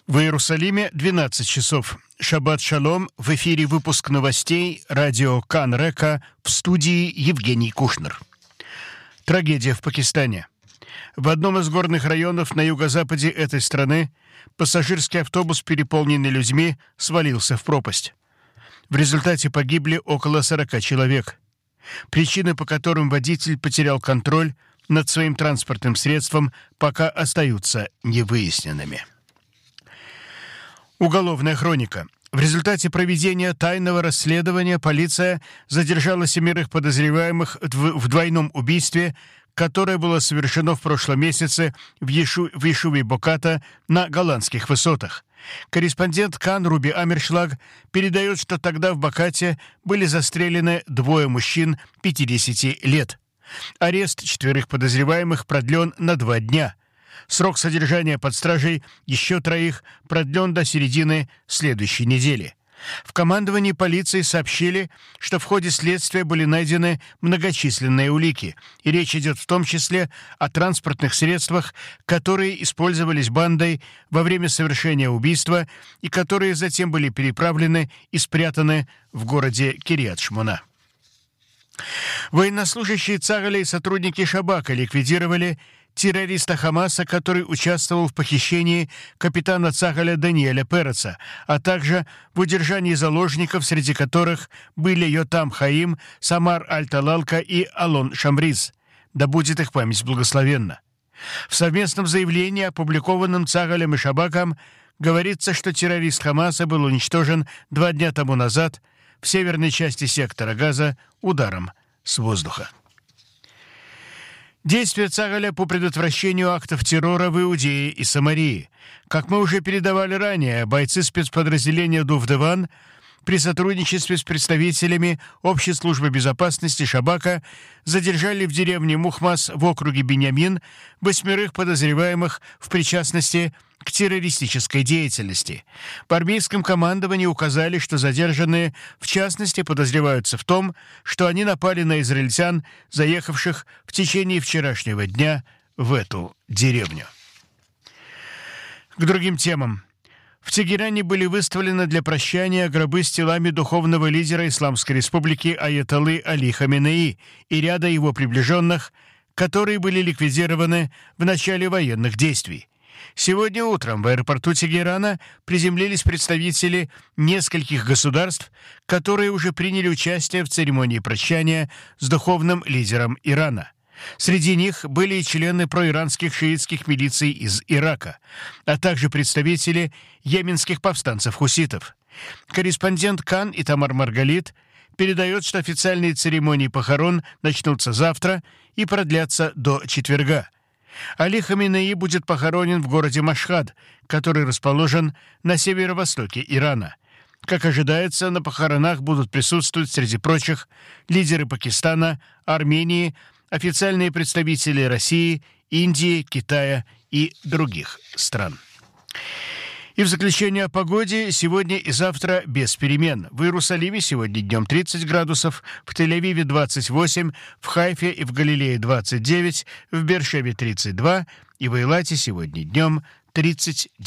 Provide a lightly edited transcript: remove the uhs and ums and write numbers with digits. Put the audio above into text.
В Иерусалиме 12 часов. Шаббат шалом. В эфире выпуск новостей радио Кан-Река, в студии Евгений Кушнер. Трагедия в Пакистане. В одном из горных районов на юго-западе этой страны пассажирский автобус, переполненный людьми, свалился в пропасть. В результате погибли около 40 человек. Причины, по которым водитель потерял контроль над своим транспортным средством, пока остаются невыясненными. Уголовная хроника. В результате проведения тайного расследования полиция задержала 7 подозреваемых в двойном убийстве, которое было совершено в прошлом месяце в Ешуве Боката на голландских высотах. Корреспондент Кан Руби Амершлаг передает, что тогда в Бокате были застрелены 2 мужчин 50 лет. Арест 4 подозреваемых продлен на 2 дня. Срок содержания под стражей еще 3 продлен до середины следующей недели. В командовании полиции сообщили, что в ходе следствия были найдены многочисленные улики, и речь идет в том числе о транспортных средствах, которые использовались бандой во время совершения убийства и которые затем были переправлены и спрятаны в городе Кирьят-Шмона. Военнослужащие Цагаля и сотрудники Шабака ликвидировали террориста Хамаса, который участвовал в похищении капитана Цагаля Даниэля Переца, а также в удержании заложников, среди которых были Йотам Хаим, Самар Аль-Талалка и Алон Шамриз. Да будет их память благословенна. В совместном заявлении, опубликованном Цагалем и Шабаком, говорится, что террорист Хамаса был уничтожен 2 дня тому назад в северной части сектора Газа ударом с воздуха. Действия Цагаля по предотвращению актов террора в Иудее и Самарии. Как мы уже передавали ранее, бойцы спецподразделения Дув-Деван при сотрудничестве с представителями Общей службы безопасности Шабака задержали в деревне Мухмас в округе Биньямин 8 подозреваемых в причастности к террористической деятельности. В армейском командовании указали, что задержанные в частности подозреваются в том, что они напали на израильтян, заехавших в течение вчерашнего дня в эту деревню. К другим темам. В Тегеране были выставлены для прощания гробы с телами духовного лидера Исламской Республики Аятоллы Али Хаменеи и ряда его приближенных, которые были ликвидированы в начале военных действий. Сегодня утром в аэропорту Тегерана приземлились представители нескольких государств, которые уже приняли участие в церемонии прощания с духовным лидером Ирана. Среди них были и члены проиранских шиитских милиций из Ирака, а также представители йеменских повстанцев-хуситов. Корреспондент Кан Итамар Маргалит передает, что официальные церемонии похорон начнутся завтра и продлятся до четверга. Али Хаменеи будет похоронен в городе Машхад, который расположен на северо-востоке Ирана. Как ожидается, на похоронах будут присутствовать, среди прочих, лидеры Пакистана, Армении, официальные представители России, Индии, Китая и других стран. И в заключение о погоде. Сегодня и завтра без перемен. В Иерусалиме сегодня днем 30 градусов, в Тель-Авиве 28, в Хайфе и в Галилее 29, в Беэр-Шеве 32 и в Эйлате сегодня днем 39